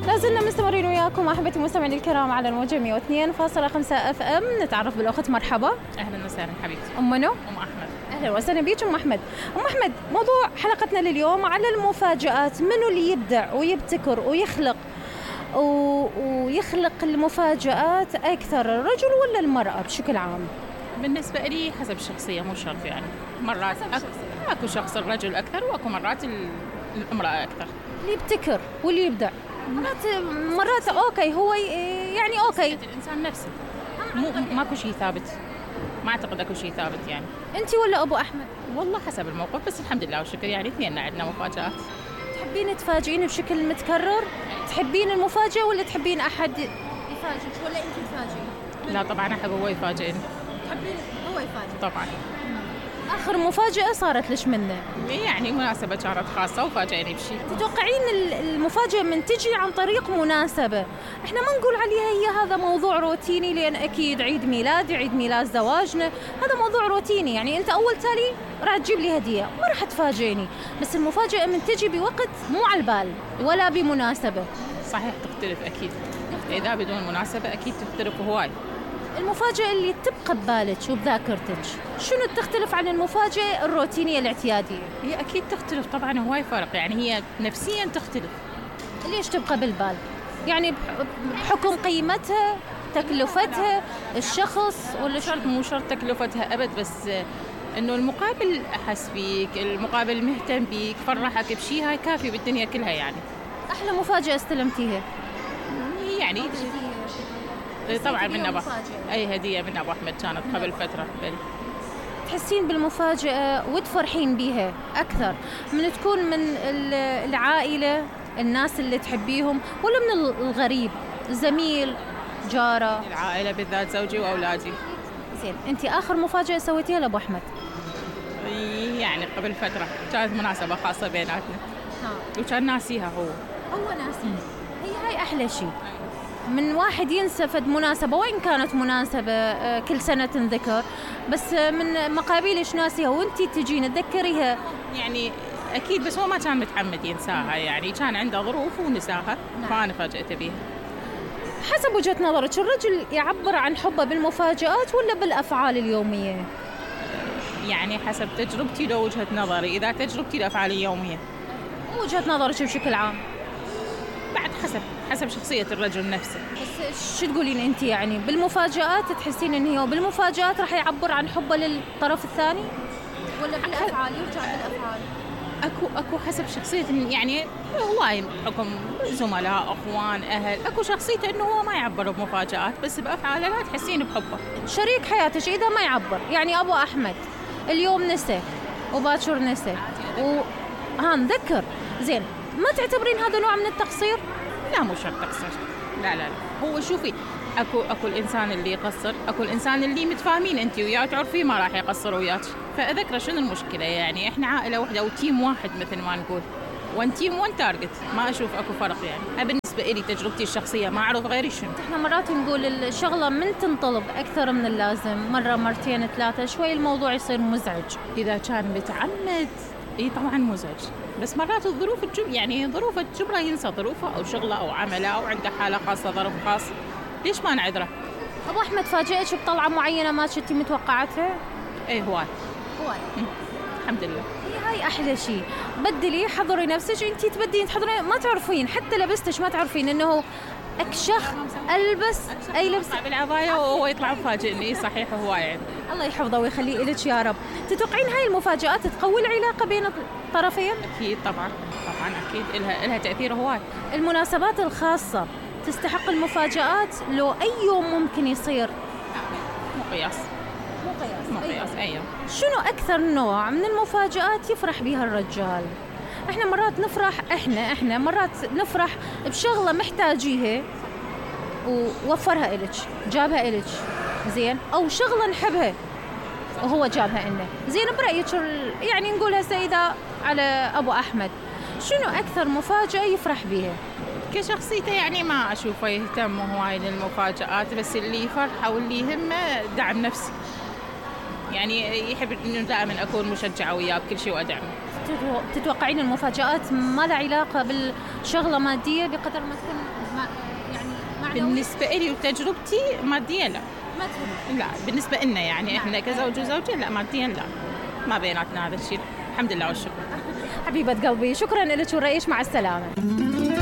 لازلنا مستمرين وياكم أحبتي المستمعين الكرام على الموجة 102.5 FM. نتعرف بالأخت. مرحبا. أهلا وسهلا حبيبتي. منو؟ أحمد. أهلا وسهلا بيك أحمد. أحمد، موضوع حلقتنا لليوم على المفاجآت. منو اللي يبدع ويبتكر ويخلق ويخلق المفاجآت أكثر، الرجل ولا المرأة بشكل عام؟ بالنسبة لي حسب الشخصية، مو شرط يعني. مرات أكو شخص الرجل أكثر، وأكو مرات الامرأة أكثر. اللي يبتكر واللي يبدع مرات أوكي، هو يعني أوكي. الإنسان نفسه، ماكو شيء ثابت. ما أعتقد أكو شيء ثابت يعني. أنت ولا أبو أحمد؟ والله حسب الموقف، بس الحمد لله والشكر يعني اثنيننا عندنا مفاجآت. تحبين تفاجئين بشكل متكرر؟ تحبين المفاجأة ولا تحبين أحد يفاجئك ولا أنت تفاجئين؟ لا طبعا أحب هو يفاجئني. تحبين هو يفاجئ؟ طبعا. آخر مفاجأة صارت ليش منه؟ يعني مناسبة كانت خاصة وفاجئني بشيء. تتوقعين المفاجأة من تجي عن طريق مناسبة؟ احنا ما نقول عليها هي هذا موضوع روتيني، لأن أكيد عيد ميلادي، عيد ميلاد زواجنا، هذا موضوع روتيني. يعني أنت أول تالي راح تجيب لي هدية، ما راح تفاجئني. بس المفاجأة من تجي بوقت مو على البال ولا بمناسبة. صحيح تختلف أكيد. إذا بدون مناسبة أكيد تختلف هواي. المفاجأة اللي تبقى ببالك وبذاكرتك شنو تختلف عن المفاجأة الروتينية الاعتيادية؟ هي أكيد تختلف طبعا، هواي فرق يعني. هي نفسيا تختلف. ليش تبقى بالبال؟ يعني بحكم قيمتها، تكلفتها، الشخص، ولا شرط؟ مو شرط تكلفتها أبد، بس إنه المقابل أحس فيك، المقابل مهتم بيك، فرحك بشي، هاي كافي بالدنيا كلها يعني. أحلى مفاجأة استلمتيها؟ يعني طبعا من أبو أي هدية من أبو أحمد كانت قبل فترة. تحسين بالمفاجأة وتفرحين بيها أكثر من تكون من العائلة، الناس اللي تحبيهم، ولا من الغريب، زميل، جارة؟ العائلة بالذات، زوجي وأولادي. زين، أنت آخر مفاجأة سويتيها لأبو أحمد؟ يعني قبل فترة كانت مناسبة خاصة بيناتنا. وكان ناسيها هو ناسي. هي أحلى شيء من واحد ينسى فد مناسبة، وإن كانت مناسبة كل سنة تنذكر، بس من مقابيلش ناسيها وانتي تجين تذكريها يعني. أكيد، بس هو ما كان متعمد ينساها يعني، كان عنده ظروف ونساها. فأنا فاجأته بيها. حسب وجهة نظرك، الرجل يعبر عن حبه بالمفاجآت ولا بالأفعال اليومية؟ يعني حسب تجربتي لو وجهة نظري. إذا تجربتي الأفعال اليومية. وجهة نظرك بشكل عام؟ بعد حسب شخصية الرجل نفسه. بس شو تقولين أنت يعني بالمفاجآت؟ تحسين إن هو بالمفاجآت راح يعبر عن حبه للطرف الثاني ولا بالأفعال؟ يرجع بالأفعال. أكو حسب شخصية يعني. والله حكم زملاء، أخوان، أهل، أكو شخصيته إنه هو ما يعبر بمفاجآت، بس بأفعاله لا تحسين بحبه. شريك حياتك إذا ما يعبر، يعني أبو أحمد اليوم نسى وباكر نسى نذكر، زين، ما تعتبرين هذا نوع من التقصير؟ لا مو شرط تقصير. لا. هو شوفي، اكو الانسان اللي يقصر، اكو الانسان اللي متفاهمين انت وياه تعرفي ما راح يقصر وياك. فاذكر شنو المشكله يعني. احنا عائله واحده وتيم واحد مثل ما نقول، وان تيم وان تارجت. ما اشوف اكو فرق يعني. بالنسبه لي تجربتي الشخصيه، ما اعرف غيري شنو. احنا مرات نقول الشغله من تنطلب اكثر من اللازم، مره مرتين ثلاثه، شوي الموضوع يصير مزعج. اذا كان متعمد طبعا مزعج، بس مرات الظروف يعني ظروف تجبره ينسى ظروفه او شغله او عمله او عنده حاله خاصه، ظرف خاص. ليش ما نعذره؟ ابو احمد فاجئك بطلعه معينه ما كنتي متوقعتها؟ ايه هواي. الحمد لله. هاي احلى شيء. بدلي، حضري نفسك، انتي تبدين تحضرين، ما تعرفين حتى لبستش ما تعرفين انه اكشخ البس اي لبس بالعبايه وهو يطلع مفاجئني. صحيح هواي يعني. الله يحفظه ويخليه لك يا رب. تتوقعين هاي المفاجآت تقوي العلاقه بين الطرفين؟ اكيد طبعا اكيد لها تاثير هواي. المناسبات الخاصه تستحق المفاجآت لو اي يوم ممكن يصير؟ مو قياس. أيوة. شنو أكثر نوع من المفاجآت يفرح بها الرجال؟ إحنا مرات نفرح، إحنا مرات نفرح بشغلة محتاجيها ووفرها إلك، جابها إلك، زين، أو شغلة نحبها وهو جابها لنا، زين. برأيك يعني نقول هسه إذا على أبو أحمد، شنو أكثر مفاجأة يفرح بها؟ كشخصيته يعني ما أشوفه يهتم هواي للمفاجآت، بس اللي يفرحه واللي يهمه دعم نفسي. يعني يحب إنه دائما أكون مشجعة وياه بكل شيء وأدعمه. تتوقعين المفاجآت ما لها علاقة بالشغلة مادية بقدر ما تكون يعني معنوية؟ بالنسبة لي وتجربتي ماديا لا. ما تهم. لا بالنسبة لنا يعني احنا كزوج وزوجة لا، ماديا لا، ما بيناتنا هذا الشيء الحمد لله والشكر. حبيبة قلبي، شكرا لك ورئيش، مع السلامة.